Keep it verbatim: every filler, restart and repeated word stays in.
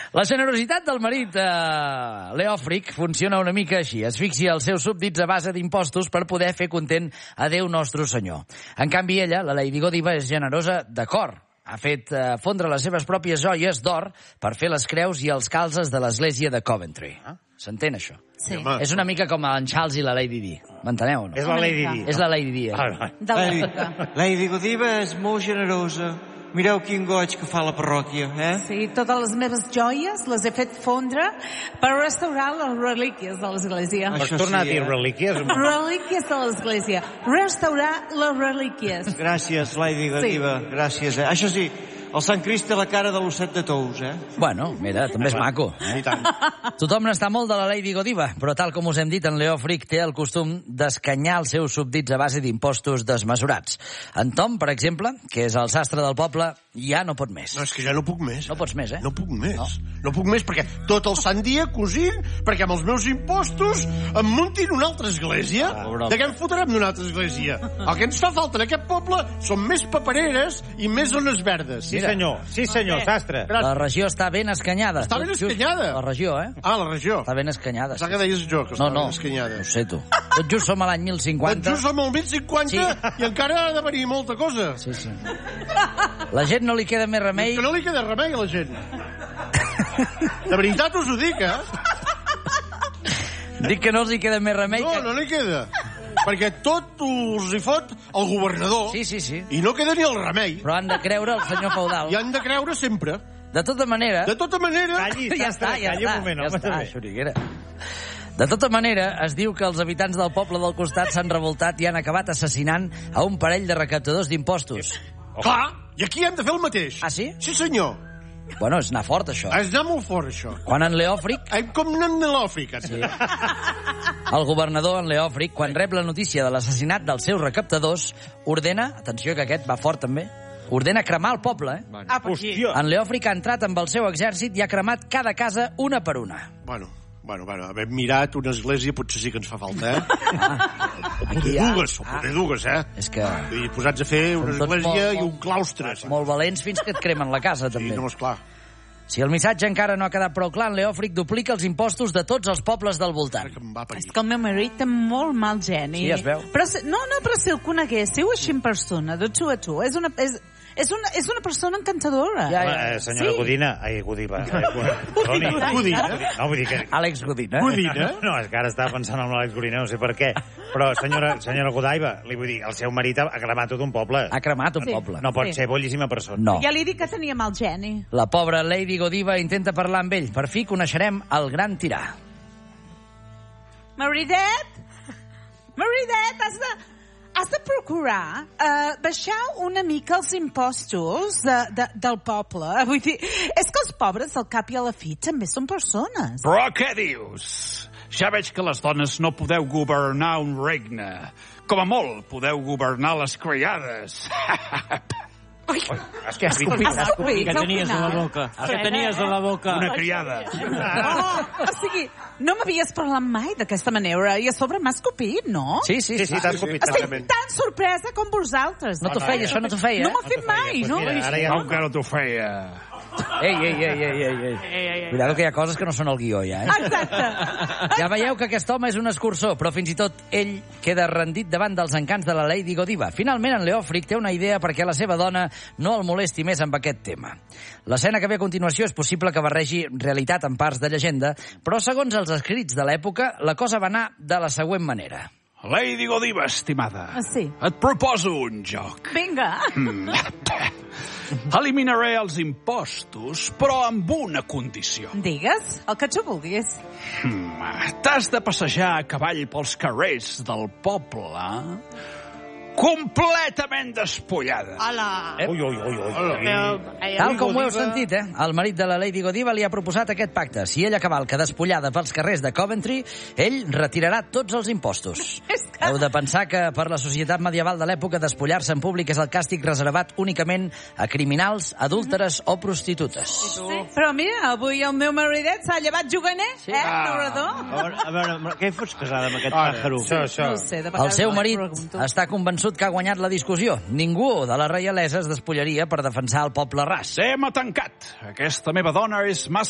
La generositat del marit eh, Leòfric funciona una mica així. Asfixia els seus súbdits a base d'impostos per poder fer content a Déu Nostre Senyor. En canvi, ella, la Lady Godiva, és generosa de cor. Ha fet eh, fondre les seves pròpies joies d'or per fer les creus i els calzes de l'església de Coventry. S'entén, això? Sí. És una mica com en Charles i la Lady Di. M'enteneu o no? És la Lady Di. És la Lady Di. Eh? Ah, De l'època. Lady Godiva és molt generosa. Mireu quin goig que fa la parròquia, eh? Sí, totes les meves joies les he fet fondre per restaurar les relíquies de l'església. Pots tornar a dir relíquies? Relíquies de l'església. Restaurar les relíquies. Gràcies, Lady Godiva, sí. Gràcies, eh? Això sí, el Sant Crist té la cara de l'osset de tous, eh? Bueno, mira, també és maco. Eh? Tothom n'està molt de la Lady Godiva, però tal com us hem dit, en Leòfric té el costum d'escanyar els seus súbdits a base d'impostos desmesurats. En Tom, per exemple, que és el sastre del poble, ja no pot més. No, és que ja no puc més. No pots més, eh? No puc més. No, no puc més perquè tot el sant dia cosint, perquè amb els meus impostos em muntin una altra església. Ah, de què em fotrem d'una altra església? El que ens fa falta en aquest poble són més papereres i més zones verdes. Sí, senyor. Sí, senyor, sastre. La regió està ben escanyada. Està ben escanyada. La regió, eh? Ah, la regió. Està ben escanyada. Pensava que deies jo, que No, estava no, ben escanyada. no ho sé, tu. Tot just som a l'any mil Tot cinquanta. just som al mil cinquanta Sí. i encara ha de venir molta cosa. Sí, sí. La gent no li queda més remei. Que no li queda remei a la gent. De veritat us ho dic, eh? Dic que no els hi queda més remei. No, que... no li queda. Perquè tot us hi fot el governador. Sí, sí, sí. I no queda ni el remei. Però han de creure el senyor feudal. I han de creure sempre. De tota manera... De tota manera... Calli, Ja sastre, està, ja calli està. un moment, Ja home, està, també. xuriguera. De tota manera, es diu que els habitants del poble del costat s'han revoltat i han acabat assassinant a un parell de recaptadors d'impostos. Clar, i aquí hem de fer el mateix. Ah, sí? Sí, senyor. Bueno, és anar fort, això. És anar molt fort, això. Quan en Leòfric, Hem com anem de l'Àfrica. Sí. el governador en Leòfric, quan rep la notícia de l'assassinat dels seus recaptadors, ordena, atenció que aquest va fort també, ordena cremar el poble, eh? Ah, per aquí. Hòstia. En Leòfric ha entrat amb el seu exèrcit i ha cremat cada casa una per una. Bueno, bueno, bueno, havent mirat una església potser sí que ens fa falta, eh? Aquí O dues, o poder dues, eh? És que I posats a fer una Són tots església molt- i un claustre. Sí, molt valents fins que et cremen la casa, també. no, esclar. Si el missatge encara no ha quedat prou clar, en Leòfric duplica els impostos de tots els pobles del voltant. Ara que em va parir. És que el meu marit té molt mal geni. Sí, es veu. Però si, no, no, però si el coneguéssiu així en persona, de tu a tu, és una, és, és una, és una persona encantadora. Ja, Home, eh, senyora Sí. Godina, ai, Godiva. ai, Perdoni. Godina. No, vull dir que... Àlex Godina. Godina. No, és que ara estava pensant en l'Àlex Godina, no sé per què. Però, senyora, senyora Godaiva, li vull dir, el seu marit ha cremat tot un poble. Ha cremat un Sí. poble. No pot Sí. ser bollíssima persona. No. Ja li dic que tenia mal geni. La pobra Lady Godiva intenta parlar amb ell. Per fi coneixerem el gran tirà. Maridet, Maridet, has de, has de procurar uh, baixar una mica els impostos de, de, del poble. Vull dir, és que els pobres, al cap i a la fi, també són persones. Però què dius? Ja veig que les dones no podeu governar un regne. Com a molt podeu governar les criades. És que has Escopit, escopit, Què tenies a la boca? Què tenies a la boca? Una criada. Oh, o sigui, no m'havies parlat mai d'aquesta manera i a sobre m'ha escopit, no? Sí, sí, Sí, sí, t'has copit. Estic tan sorpresa com vosaltres. No t'ho feia, això no t'ho feia. No m'ho ha fet mai, no? Mira, ara ja Com que no t'ho feia? Ei, ei, ei, ei, ei, ei. Cuidado que hi ha coses que no són el guió, ja, eh? Exacte. Ja veieu que aquest home és un escurçó, però fins i tot ell queda rendit davant dels encants de la Lady Godiva. Finalment, en Leòfric té una idea perquè la seva dona no el molesti més amb aquest tema. L'escena que ve a continuació és possible que barregi realitat en parts de llegenda, però segons els escrits de l'època, la cosa va anar de la següent manera. Lady Godiva, estimada. Ah, sí. Et proposo un joc. Vinga. Eliminaré els impostos, però amb una condició. Digues el que tu vulguis. Mm, T'has de passejar a cavall pels carrers del poble completament despullada. Hola. Ui, ui, ui, ui. Tal com ho heu sentit, eh? El marit de la Lady Godiva li ha proposat aquest pacte. Si ella cavalca despullada pels carrers de Coventry, ell retirarà tots els impostos. És que... Heu de pensar que per la societat medieval de l'època despullar-se en públic és el càstig reservat únicament a criminals, adúlteres o prostitutes. Sí, però mira, avui el meu maridet s'ha llevat juganer, Sí. eh, Ah. narrador? A veure, a veure, què hi fots casada amb aquest Ara, pàjaro? Això, això. No ho sé, de El vegades seu m'ho marit pregunto. està convençut que ha guanyat la discussió. Ningú de la reialesa es despullaria per defensar el poble ras. Tema tancat. Aquesta meva dona és massa